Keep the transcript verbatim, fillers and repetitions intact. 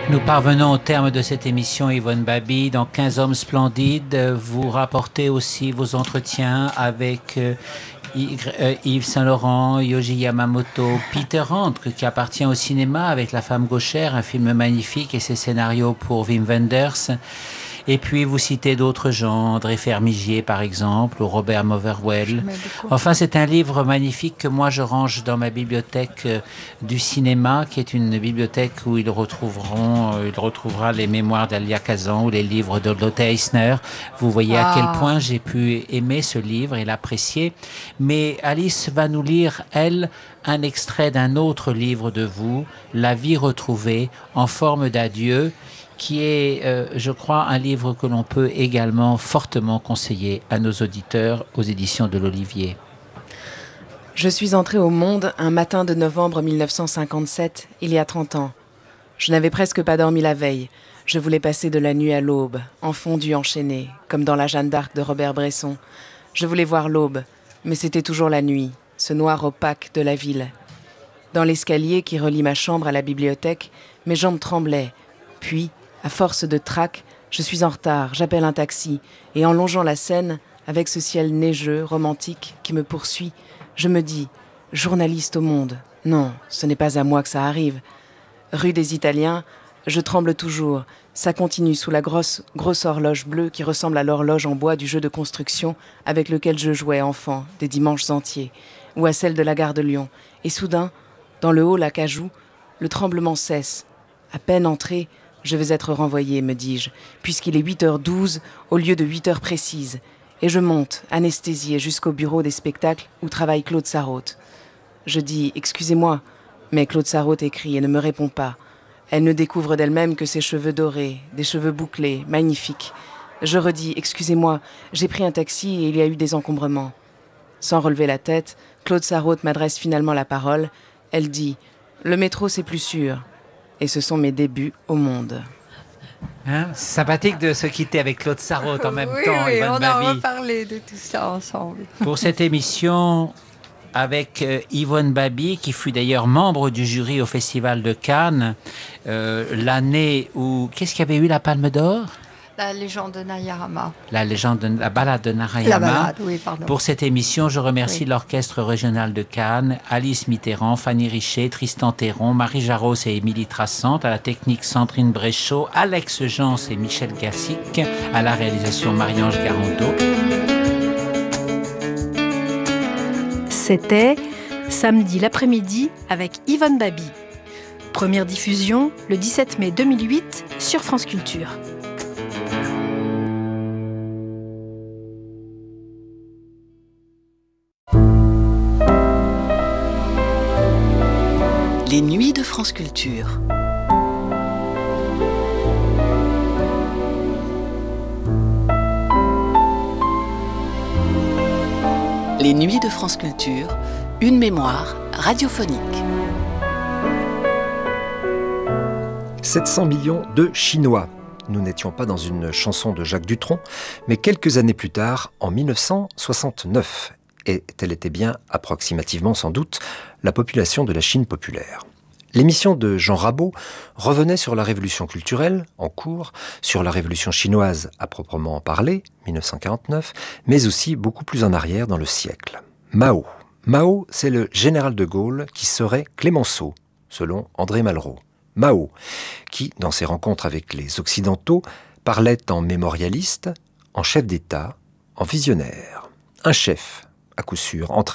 Nous parvenons au terme de cette émission, Yvonne Baby. Dans quinze hommes splendides, vous rapportez aussi vos entretiens avec euh, Yves Saint-Laurent, Yohji Yamamoto, Peter Handke, qui appartient au cinéma avec La femme gauchère, un film magnifique, et ses scénarios pour Wim Wenders. Et puis vous citez d'autres gens, André Fermigier par exemple, ou Robert Moverwell. Enfin, c'est un livre magnifique que moi je range dans ma bibliothèque du cinéma, qui est une bibliothèque où ils retrouveront, il retrouvera les mémoires d'Elia Kazan ou les livres de Lotte Eisner. Vous voyez ah. à quel point j'ai pu aimer ce livre et l'apprécier. Mais Alice va nous lire, elle, un extrait d'un autre livre de vous, La vie retrouvée, en forme d'adieu, qui est, euh, je crois, un livre que l'on peut également fortement conseiller à nos auditeurs aux éditions de l'Olivier. Je suis entrée au monde un matin de novembre mille neuf cent cinquante-sept, il y a trente ans. Je n'avais presque pas dormi la veille. Je voulais passer de la nuit à l'aube, en fondu enchaîné, comme dans la Jeanne d'Arc de Robert Bresson. Je voulais voir l'aube, mais c'était toujours la nuit, ce noir opaque de la ville. Dans l'escalier qui relie ma chambre à la bibliothèque, mes jambes tremblaient, puis... à force de trac, je suis en retard, j'appelle un taxi, et en longeant la Seine, avec ce ciel neigeux, romantique, qui me poursuit, je me dis, journaliste au Monde, non, ce n'est pas à moi que ça arrive. Rue des Italiens, je tremble toujours, ça continue sous la grosse, grosse horloge bleue qui ressemble à l'horloge en bois du jeu de construction avec lequel je jouais enfant, des dimanches entiers, ou à celle de la gare de Lyon. Et soudain, dans le hall à Cajou, le tremblement cesse. À peine entré, je vais être renvoyée, me dis-je, puisqu'il est huit heures douze au lieu de huit heures précises. Et je monte, anesthésiée, jusqu'au bureau des spectacles où travaille Claude Sarraute. Je dis « Excusez-moi », mais Claude Sarraute écrit et ne me répond pas. Elle ne découvre d'elle-même que ses cheveux dorés, des cheveux bouclés, magnifiques. Je redis « Excusez-moi, j'ai pris un taxi et il y a eu des encombrements ». Sans relever la tête, Claude Sarraute m'adresse finalement la parole. Elle dit « Le métro, c'est plus sûr ». Et ce sont mes débuts au Monde. Hein, c'est sympathique de se quitter avec Claude Sarraute en même oui, temps. Oui, Yvonne on Baby. a reparlé de tout ça ensemble. Pour cette émission, avec euh, Yvonne Baby, qui fut d'ailleurs membre du jury au Festival de Cannes, euh, l'année où... Qu'est-ce qu'il y avait eu la Palme d'Or ? La légende de Narayama. La légende, de, la balade de Narayama. La balade, oui, pardon. Pour cette émission, je remercie oui. l'Orchestre régional de Cannes, Alice Mitterrand, Fanny Richet, Tristan Théron, Marie Jaros et Émilie Trassante, à la technique Sandrine Bréchot, Alex Jans et Michel Gassic, à la réalisation Marie-Ange Garandeau. C'était Samedi l'après-midi avec Yvonne Baby. Première diffusion le dix-sept mai deux mille huit sur France Culture. Les nuits de France Culture. Les nuits de France Culture, une mémoire radiophonique. sept cents millions de Chinois. Nous n'étions pas dans une chanson de Jacques Dutronc, mais quelques années plus tard, en mille neuf cent soixante-neuf. Et telle était bien, approximativement sans doute, la population de la Chine populaire. L'émission de Jean Rabault revenait sur la révolution culturelle, en cours, sur la révolution chinoise à proprement parler, mille neuf cent quarante-neuf, mais aussi beaucoup plus en arrière dans le siècle. Mao. Mao, c'est le général de Gaulle qui serait Clémenceau, selon André Malraux. Mao, qui, dans ses rencontres avec les Occidentaux, parlait en mémorialiste, en chef d'État, en visionnaire. Un chef, à coup sûr, entraîné